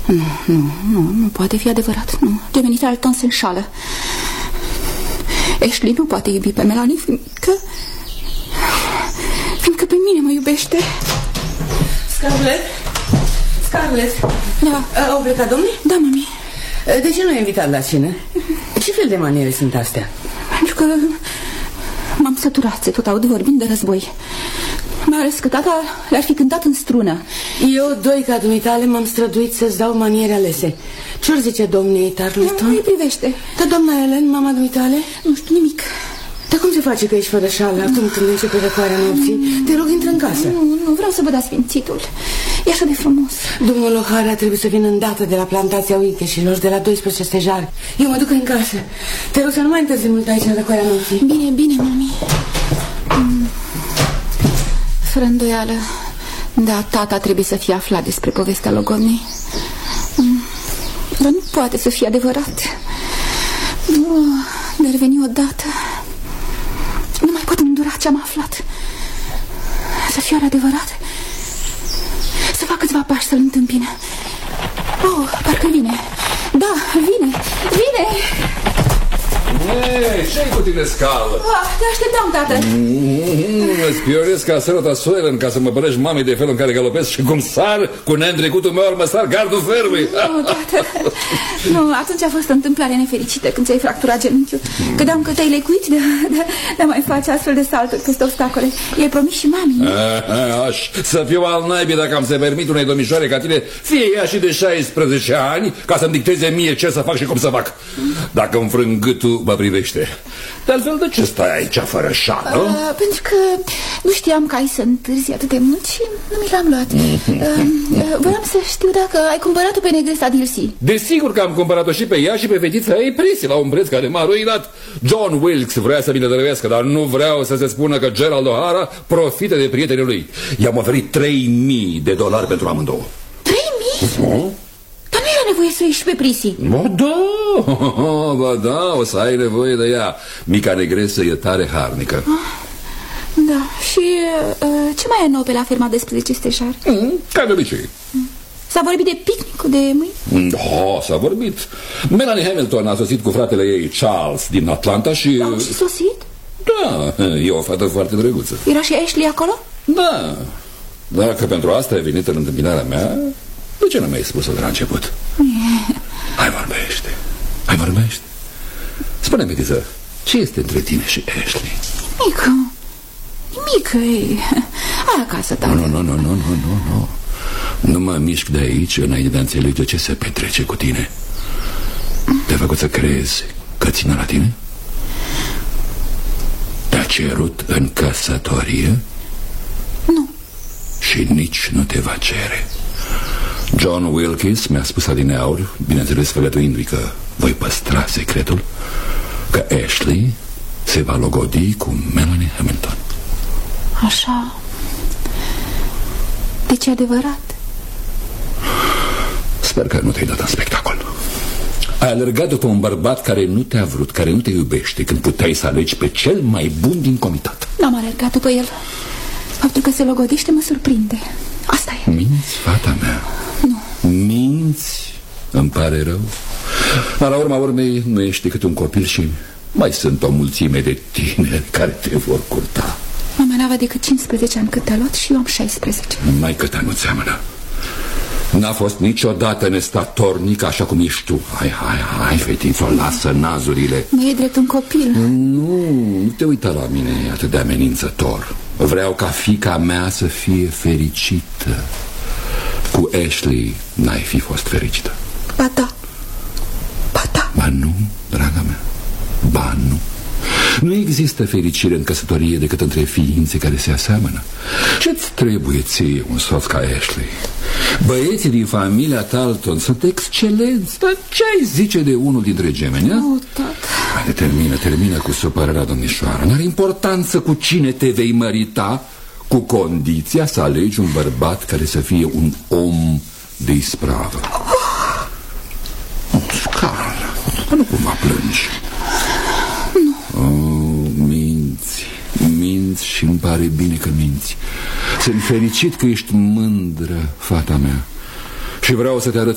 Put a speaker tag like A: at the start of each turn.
A: Nu poate fi adevărat. Nu, Gemini Tarleton se înșală. Ashley nu poate iubi pe Melanie, fiindcă pe mine mă iubește.
B: Scarlett.
A: Da.
B: Au plecat domnii?
A: Da, mami.
B: De ce nu ai invitat la cină? Ce fel de maniere sunt astea?
A: Pentru că m-am săturat să tot aud vorbind de război. Mai ales că tata le-ar fi cântat în strună.
B: Eu, doi ca dumitale, m-am străduit să-ți dau maniere alese. Ce-or zice domnii Tarleton?
A: Nu îi privește.
B: Dar doamna Ellen, mama dumitale?
A: Nu știu nimic.
B: Dar cum se face că ești fără șală acum când începe răcoarea nopții? Te rog, intră în casă.
A: Nu vreau să văd asfințitul. E așa de frumos.
B: Domnul O'Hara trebuie să vină îndată de la plantația Uiteșilor, de la 12 stejari. Eu mă duc în casă. Te rog să nu mai întârzi mult aici în răcoarea nopții.
A: Bine, mami. Fără îndoială. Da, tata trebuie să fie aflat despre povestea logodnei. Dar nu poate să fie adevărat. Dar veni odată. Nu mai pot îndura ce-am aflat. Să fie adevărat. Să fac câțiva pași să-l întâmpine. Parcă vine. Da, vine.
C: Ce-i cu tine, Scarlă?
A: Te așteptam, tată.
C: Îți pioresc ca sărăta Soelen ca să mă părești mamei de felul în care galopez și cum sar cu neîntrecutul meu mă sar gardul fermei.
A: Nu, tată. Nu, atunci a fost o întâmplare nefericită când ți-ai fracturat genunchiul. Credeam că te-ai lecuit de mai face astfel de salturi peste obstacole. I-ai promis și mami.
C: Să fiu al naibii dacă am să permit unei domnișoare ca tine, fie ea și de 16 ani, ca să-mi dicteze mie ce să fac și cum să fac. Dacă înfrâng gâtul, mă privește. De altfel, de ce stai aici fără șală?
A: Pentru că nu știam că ai să întârzi atât de mult și nu mi l-am luat. Voiam să știu dacă ai cumpărat-o pe negresa Dilsey.
C: Desigur că am cumpărat-o și pe ea și pe fetița ei Prissy la un preț care m-a ruinat. John Wilkes vrea să mi le dăruiască, dar nu vreau să se spună că Gerald O'Hara profită de prietenii lui. I-am oferit $3.000 pentru amândouă.
A: 3.000? Dar nu era nevoie să ieși pe Prissy.
C: Ba da, o să ai nevoie de ea. Mica negresă e tare harnică.
A: Da, și ce mai e nou pe la ferma 12 stejari?
C: Ca de obicei.
A: S-a vorbit de picnicul de mâine?
C: Da, s-a vorbit. Melanie Hamilton a sosit cu fratele ei Charles din Atlanta și...
A: Au și sosit?
C: Da, e o fată foarte drăguță.
A: Era și Ashley acolo?
C: Da. Dacă pentru asta ai venit în întâmpinarea mea, de ce nu mi-ai spus-o de la început? Hai vorbește. Spune-mi, Tiță, ce este între tine și Ashley?
A: Nimic, hai acasă, tata.
C: Nu. Nu mă mișc de aici înainte de a înțelege ce se petrece cu tine. Te-a făcut să crezi că ține la tine? Te-a cerut în căsătorie?
A: Nu.
C: Și nici nu te va cere. John Wilkes mi-a spus adineauri, bineînțeles făgăduindu-i că voi păstra secretul, că Ashley se va logodi cu Melanie Hamilton.
A: Așa. Deci e adevărat?
C: Sper că nu te-ai dat în spectacol. Ai alergat după un bărbat care nu te-a vrut, care nu te iubește, când puteai să alegi pe cel mai bun din comitat.
A: N-am alergat după el. Faptul că se logodește mă surprinde. Asta e.
C: Minți, fata mea?
A: Nu.
C: Minți? Îmi pare rău. Dar la urma urmei nu ești decât un copil și mai sunt o mulțime de tineri care te vor curta.
A: Mama n-avea decât 15 ani cât te-a luat și eu am 16.
C: Mai cât nu seamănă. N-a fost niciodată nestatornic așa cum ești tu. Hai, fetițo, lasă nazurile.
A: Nu e drept un copil.
C: Nu te uita la mine atât de amenințător. Vreau ca fiica mea să fie fericită. Cu Ashley n-ai fi fost fericită.
A: Ba da.
C: Ba nu, draga mea. Ba nu. Nu există fericire în căsătorie decât între ființe care se aseamănă. Ce-ți trebuie ție un soț ca Ashley? Băieții din familia Tarleton sunt excelenți. Dar ce ai zice de unul dintre gemeni?
A: Nu, tată.
C: Haide, termină cu supărarea, domnișoară. N-are importanță cu cine te vei mărita, cu condiția să alegi un bărbat care să fie un om de ispravă. Scarlă, nu cumva plângi. Minți și îmi pare bine că minți. Sunt fericit că ești mândră, fata mea. Și vreau să te arăt